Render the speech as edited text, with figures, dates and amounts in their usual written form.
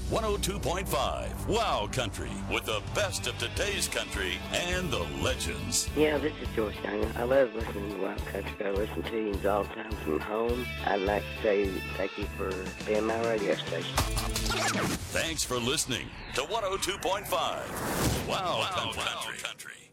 102.5 Wow Country, with the best of today's country and the legends. Yeah, this is George Daniel. I love listening to Wild Country. I listen to you all the time from home. I'd like to say thank you for being my radio station. Thanks for listening to 102.5 Wow Country.